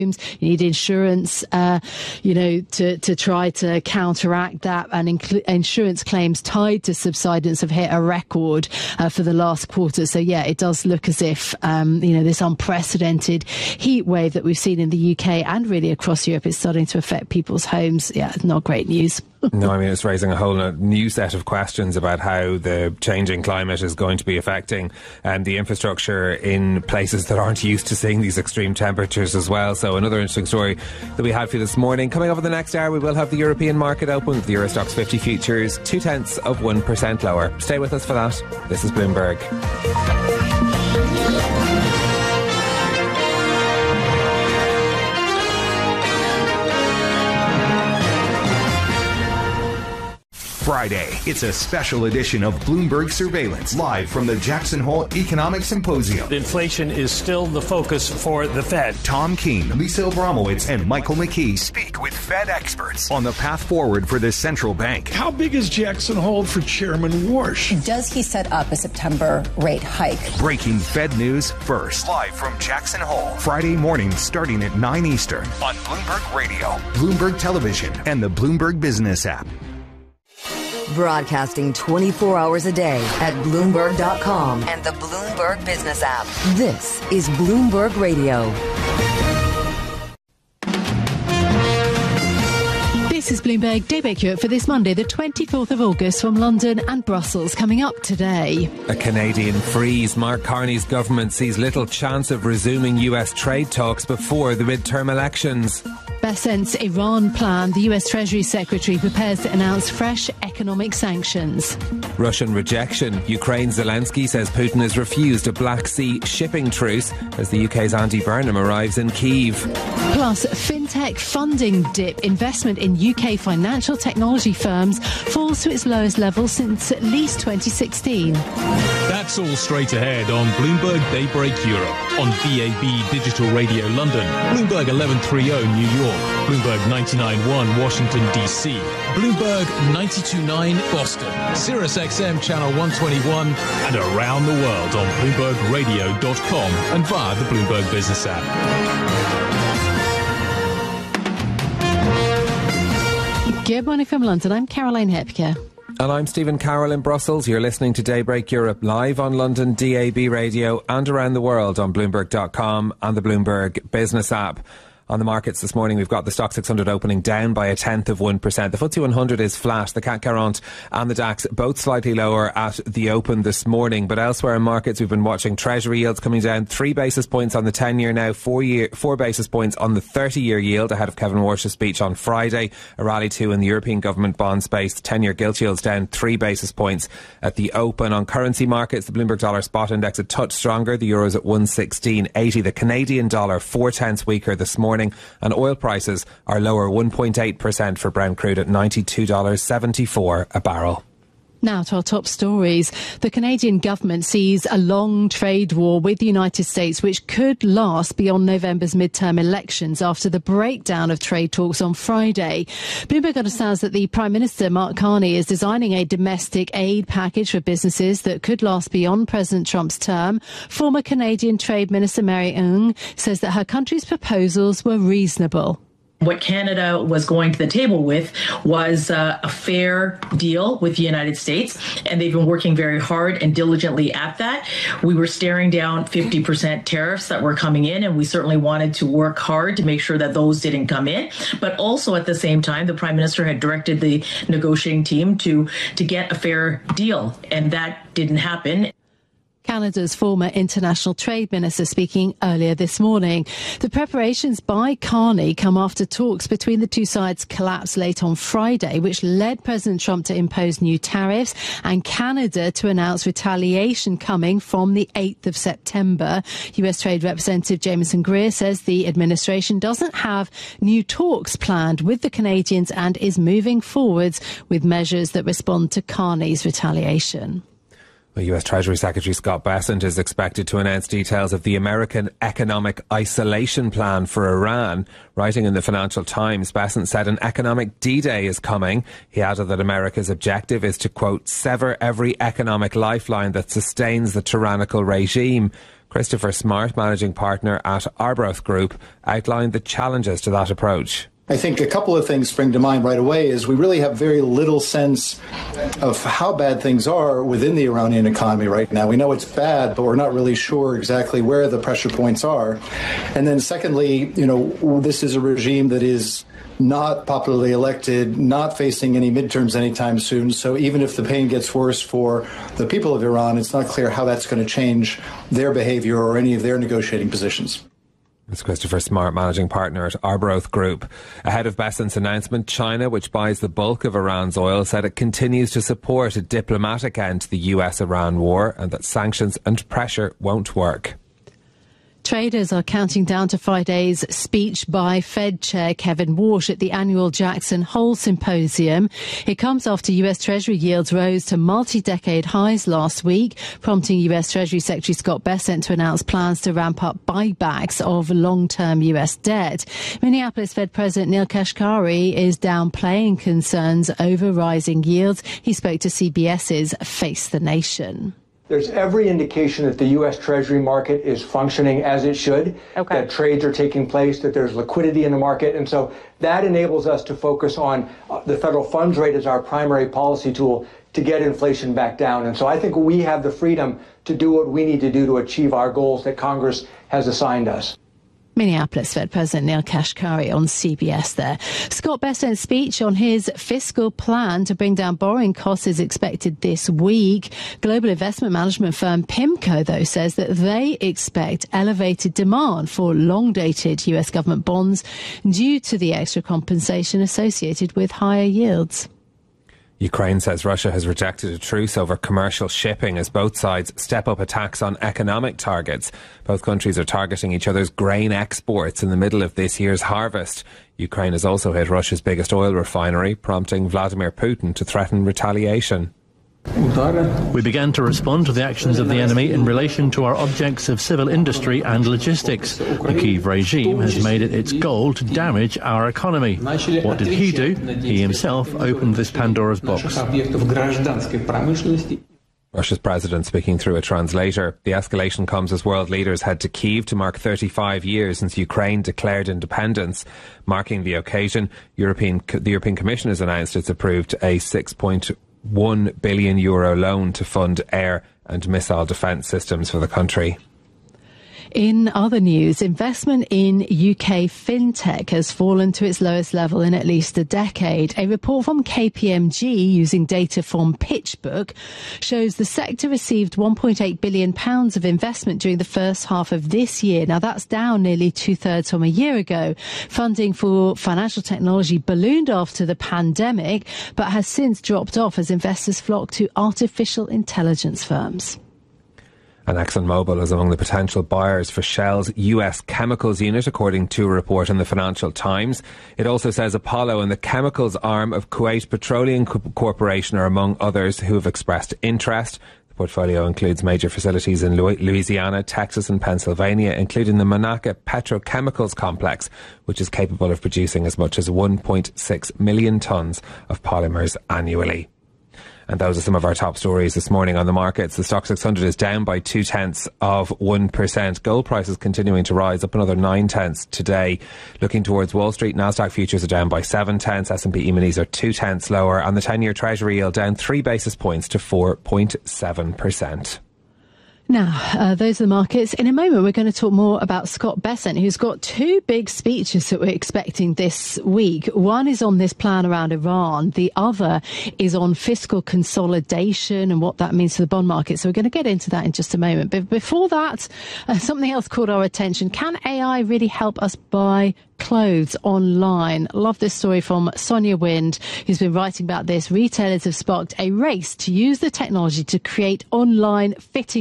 You need insurance, to try to counteract that. And insurance claims tied to subsidence have hit a record for the last quarter. So, yeah, it does look as if, this unprecedented heat wave that we've seen in the UK and really across Europe is starting to affect people's homes. Yeah, it's not great news. No, I mean, it's raising a whole new set of questions about how the changing climate is going to be affecting the infrastructure in places that aren't used to seeing these extreme temperatures as well. So another interesting story that we had for you this morning. Coming up in the next hour, we will have the European market open with the Euro Stoxx 50 futures 0.2% lower. Stay with us for that. This is Bloomberg. Friday. It's a special edition of Bloomberg Surveillance, live from the Jackson Hole Economic Symposium. Inflation is still the focus for the Fed. Tom Keene, Lisa Abramowitz, and Michael McKee speak with Fed experts on the path forward for the central bank. How big is Jackson Hole for Chairman Warsh? Does he set up a September rate hike? Breaking Fed news first. Live from Jackson Hole. Friday morning starting at 9 Eastern on Bloomberg Radio, Bloomberg Television, and the Bloomberg Business app. Broadcasting 24 hours a day at Bloomberg.com and the Bloomberg Business app. This is Bloomberg Radio. This is Bloomberg Daybreak Europe for this Monday, the 24th of August, from London and Brussels. Coming up today. A Canadian freeze. Mark Carney's government sees little chance of resuming US trade talks before the midterm elections. Bessent's Iran plan. The US Treasury Secretary prepares to announce fresh economic sanctions. Russian rejection. Ukraine's Zelensky says Putin has refused a Black Sea shipping truce as the UK's Andy Burnham arrives in Kyiv. Plus, fintech funding dip. Investment in UK financial technology firms falls to its lowest level since at least 2016. That's all straight ahead on Bloomberg Daybreak Europe, on DAB Digital Radio London, Bloomberg 1130 New York, Bloomberg 99.1 Washington DC, Bloomberg 92.9 Boston, Sirius XM Channel 121, and around the world on BloombergRadio.com and via the Bloomberg Business app. Good morning from London. I'm Caroline Hepker. And I'm Stephen Carroll in Brussels. You're listening to Daybreak Europe live on London DAB Radio and around the world on Bloomberg.com and the Bloomberg Business app. On the markets this morning, we've got the Stoxx 600 opening down by 0.1%. The FTSE 100 is flat. The CAC 40 and the DAX both slightly lower at the open this morning. But elsewhere in markets, we've been watching Treasury yields coming down 3 basis points on the 10-year now, 4 basis points on the 30-year yield ahead of Kevin Warsh's speech on Friday. A rally too in the European government bond space. The 10-year gilt yields down 3 basis points at the open. On currency markets, the Bloomberg Dollar Spot Index a touch stronger. The euro's at 116.80. The Canadian dollar 0.4 weaker this morning. And oil prices are lower 1.8% for Brent crude at $92.74 a barrel. Now to our top stories. The Canadian government sees a long trade war with the United States, which could last beyond November's midterm elections after the breakdown of trade talks on Friday. Bloomberg understands that the Prime Minister, Mark Carney, is designing a domestic aid package for businesses that could last beyond President Trump's term. Former Canadian Trade Minister Mary Ng says that her country's proposals were reasonable. What Canada was going to the table with was a fair deal with the United States, and they've been working very hard and diligently at that. We were staring down 50% tariffs that were coming in, and we certainly wanted to work hard to make sure that those didn't come in. But also at the same time, the Prime Minister had directed the negotiating team to get a fair deal, and that didn't happen. Canada's former international trade minister speaking earlier this morning. The preparations by Carney come after talks between the two sides collapsed late on Friday, which led President Trump to impose new tariffs and Canada to announce retaliation coming from the 8th of September. US Trade Representative Jameson Greer says the administration doesn't have new talks planned with the Canadians and is moving forwards with measures that respond to Carney's retaliation. Well, US Treasury Secretary Scott Bessent is expected to announce details of the American economic isolation plan for Iran. Writing in the Financial Times, Bessent said an economic D-Day is coming. He added that America's objective is to, quote, sever every economic lifeline that sustains the tyrannical regime. Christopher Smart, managing partner at Arbroath Group, outlined the challenges to that approach. I think a couple of things spring to mind right away is we really have very little sense of how bad things are within the Iranian economy right now. We know it's bad, but we're not really sure exactly where the pressure points are. And then secondly, this is a regime that is not popularly elected, not facing any midterms anytime soon. So even if the pain gets worse for the people of Iran, it's not clear how that's going to change their behavior or any of their negotiating positions. It's Christopher Smart, managing partner at Arbroath Group. Ahead of Bessent's announcement, China, which buys the bulk of Iran's oil, said it continues to support a diplomatic end to the US-Iran war and that sanctions and pressure won't work. Traders are counting down to Friday's speech by Fed Chair Kevin Warsh at the annual Jackson Hole Symposium. It comes after US Treasury yields rose to multi-decade highs last week, prompting US Treasury Secretary Scott Bessent to announce plans to ramp up buybacks of long-term US debt. Minneapolis Fed President Neel Kashkari is downplaying concerns over rising yields. He spoke to CBS's Face the Nation. There's every indication that the U.S. Treasury market is functioning as it should, that trades are taking place, that there's liquidity in the market. And so that enables us to focus on the federal funds rate as our primary policy tool to get inflation back down. And so I think we have the freedom to do what we need to do to achieve our goals that Congress has assigned us. Minneapolis Fed President Neel Kashkari on CBS there. Scott Bessent's speech on his fiscal plan to bring down borrowing costs is expected this week. Global investment management firm PIMCO, though, says that they expect elevated demand for long-dated US government bonds due to the extra compensation associated with higher yields. Ukraine says Russia has rejected a truce over commercial shipping as both sides step up attacks on economic targets. Both countries are targeting each other's grain exports in the middle of this year's harvest. Ukraine has also hit Russia's biggest oil refinery, prompting Vladimir Putin to threaten retaliation. We began to respond to the actions of the enemy in relation to our objects of civil industry and logistics. The Kyiv regime has made it its goal to damage our economy. What did he do? He himself opened this Pandora's box. Russia's president speaking through a translator. The escalation comes as world leaders head to Kyiv to mark 35 years since Ukraine declared independence. Marking the occasion, the European Commission has announced it's approved a €6.1 billion loan to fund air and missile defence systems for the country. In other news, investment in UK fintech has fallen to its lowest level in at least a decade. A report from KPMG using data from PitchBook shows the sector received £1.8 billion of investment during the first half of this year. Now, that's down nearly two-thirds from a year ago. Funding for financial technology ballooned after the pandemic, but has since dropped off as investors flock to artificial intelligence firms. And ExxonMobil is among the potential buyers for Shell's US chemicals unit, according to a report in the Financial Times. It also says Apollo and the chemicals arm of Kuwait Petroleum Corporation are among others who have expressed interest. The portfolio includes major facilities in Louisiana, Texas and Pennsylvania, including the Monaca Petrochemicals Complex, which is capable of producing as much as 1.6 million tonnes of polymers annually. And those are some of our top stories this morning on the markets. The Stoxx 600 is down by 0.2%. Gold prices continuing to rise, up another 0.9 today. Looking towards Wall Street, Nasdaq futures are down by 0.7. S&P E-minis are 0.2 lower, and the 10-year Treasury yield down 3 basis points to 4.7%. Now, those are the markets. In a moment, we're going to talk more about Scott Bessent, who's got two big speeches that we're expecting this week. One is on this plan around Iran. The other is on fiscal consolidation and what that means for the bond market. So we're going to get into that in just a moment. But before that, something else caught our attention. Can AI really help us buy clothes online? Love this story from Sonia Wind, who's been writing about this. Retailers have sparked a race to use the technology to create online fitting